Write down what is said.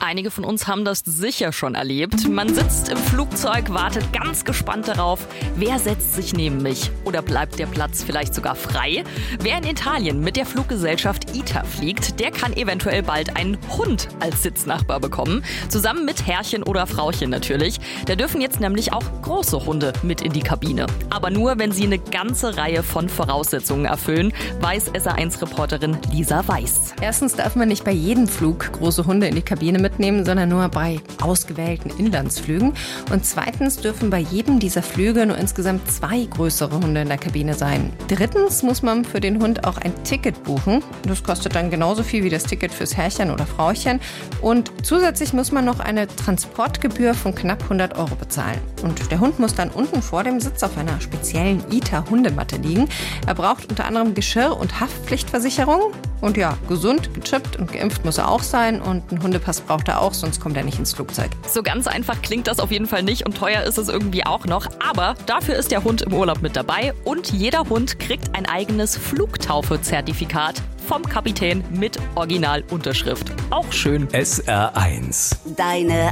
Einige von uns haben das sicher schon erlebt. Man sitzt im Flugzeug, wartet ganz gespannt darauf, wer setzt sich neben mich oder bleibt der Platz vielleicht sogar frei. Wer in Italien mit der Fluggesellschaft ITA fliegt, der kann eventuell bald einen Hund als Sitznachbar bekommen. Zusammen mit Herrchen oder Frauchen natürlich. Da dürfen jetzt nämlich auch große Hunde mit in die Kabine. Aber nur, wenn sie eine ganze Reihe von Voraussetzungen erfüllen, weiß SA1-Reporterin Lisa Weiß. Erstens darf man nicht bei jedem Flug große Hunde in die Kabine mitnehmen, sondern nur bei ausgewählten Inlandsflügen. Und zweitens dürfen bei jedem dieser Flüge nur insgesamt 2 größere Hunde in der Kabine sein. Drittens muss man für den Hund auch ein Ticket buchen. Das kostet dann genauso viel wie das Ticket fürs Herrchen oder Frauchen. Und zusätzlich muss man noch eine Transportgebühr von knapp 100 € bezahlen. Und der Hund muss dann unten vor dem Sitz auf einer speziellen ITA-Hundematte liegen. Er braucht unter anderem Geschirr- und Haftpflichtversicherung. Und ja, gesund, gechippt und geimpft muss er auch sein. Und einen Hundepass braucht er auch, sonst kommt er nicht ins Flugzeug. So ganz einfach klingt das auf jeden Fall nicht und teuer ist es irgendwie auch noch. Aber dafür ist der Hund im Urlaub mit dabei und jeder Hund kriegt ein eigenes Flugtaufe-Zertifikat vom Kapitän mit Originalunterschrift. Auch schön. SR1. Deine